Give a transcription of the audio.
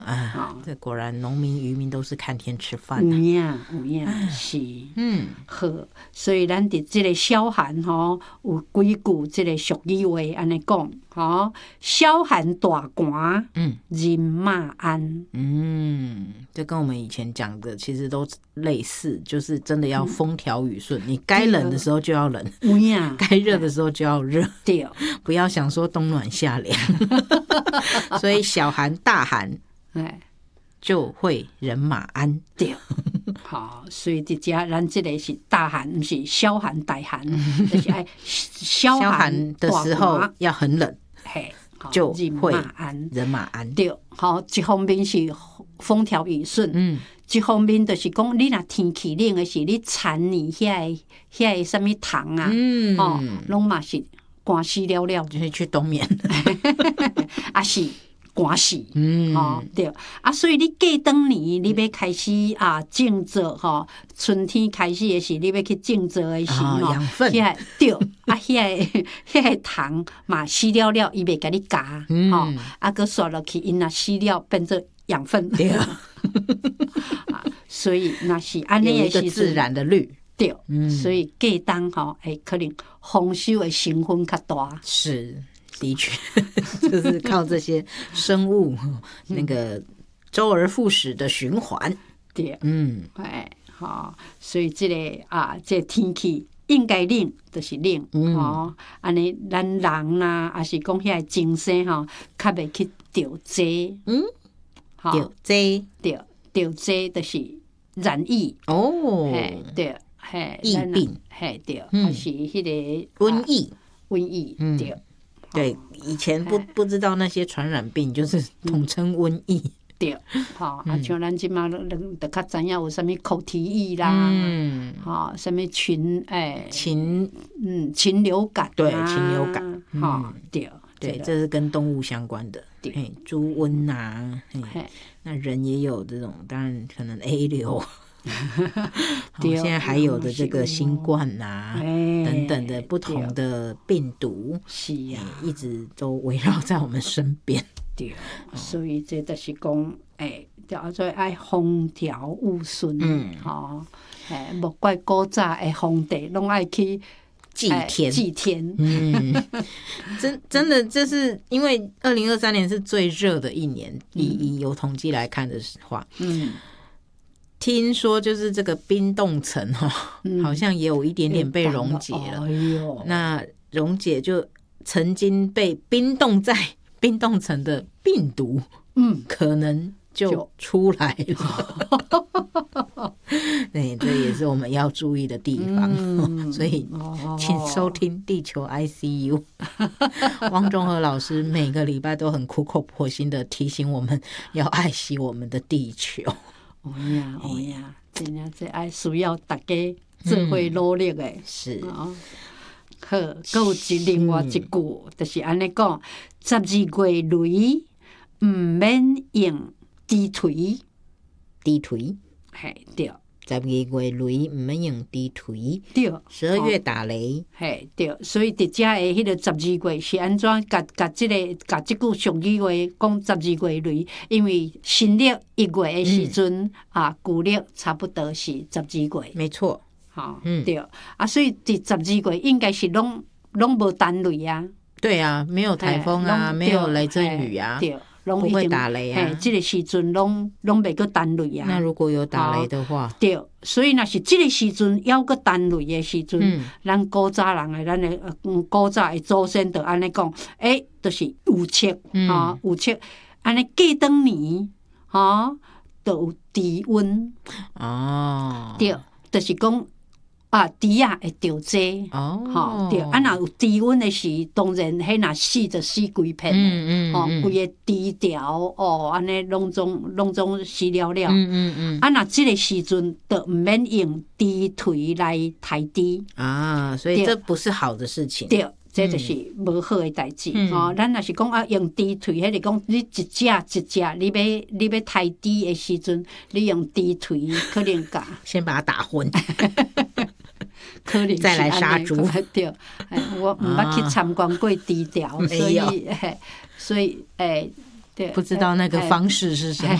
啊，这果然农民渔民都是看天吃饭有影是，好，所以咱伫这个小寒吼，有几句这个俗语话安尼讲，吼，小寒大寒，人马安， 这跟我们以前讲的其实都类似，就是真的要风调雨顺，你该冷的时候就要冷，该热的时候就要热， 对， 不要想说冬暖夏凉，所以小寒大寒。就会人马安， 对，好，所以伫遮咱这个是大寒，不是小寒大寒，就是爱小寒的时候要很冷，就会人马安。 对，好，一方面是风调雨顺，一方面就是讲你若天气冷的是你田里遐什么糖啊，拢嘛是干死了了， 就是去冬眠， 啊是。寒死，对啊，所以你过冬年，你要开始种植春天开始的时，你要去种植的时养分， 对啊，遐个糖嘛死了了，伊袂甲你夹，佮刷落去，因若死了变做养分， 对所以那是安尼的时阵， 自然的律， 对，所以过冬可能丰收的成分较大， 是。的确，就是靠这些生物那个周而复始的循环。 对，好，所以这个这天气应该冷就是冷，安尼咱人啦，还是讲遐精神较袂去着济， 着济， 着济就是染疫对， 疫病， 对，还是迄个瘟疫， 对。 对，以前不知道那些传染病，就是统称瘟疫。 对，像咱即马就较知影有啥物口蹄疫啦，啥物禽流感， 对，禽流感， 对， 这是跟动物相关的，猪瘟啊，那人也有这种，当然可能 A 流。现在还有的这个新冠啊等等的不同的病毒， 是一直都围绕在我们身边。 对，所以这就是讲，叫做爱风调雨顺，莫怪古早的皇帝拢爱去祭天， 真的，这是因为2023年是最热的一年，以有统计来看的话，听说就是这个冰冻层好像也有一点点被溶解了。那溶解就曾经被冰冻在冰冻层的病毒，可能就出来了。对，这也是我们要注意的地方。所以请收听地球 ICU。汪中和老师每个礼拜都很苦口婆心的提醒我们要爱惜我们的地球。 有影，真正这爱需要大家做伙努力的。 是， 好，还有另外一句，就是安尼讲：12月雷唔免用低锤，对。 12月雷唔免用低锤， 对。 12月打雷， 对。所以伫遮的迄个12月是安怎？甲即句俗语话讲12月雷，因为新历1月的时阵旧历差不多是12月， 没错。 对所以伫12月应该是拢无单雷啊。 对啊，没有台风啊，没有雷阵雨啊， 对。 不会打雷啊， 这个时阵拢袂个单雷啊。 那如果有打雷的话， 对，所以若是这个时阵要个单雷的时阵，咱古早人的咱的古早的祖先就安尼讲，就是有测有测，安尼过冬年就有低温对，就是讲。猪啊会着济对，若有低温的时，当然迄若死就死规片规个猪条安尼拢总死了了。若即个时阵，就毋免用猪腿来抬猪所以这不是好的事情。 对，这就是无好的代志咱若是讲用猪腿，迄个讲你一只一只，你要抬猪的时阵，你用猪腿可能先把它打昏。 可能再来杀猪， 对，我毋捌去参观过猪条，所以对， 不知道那个方式是什么。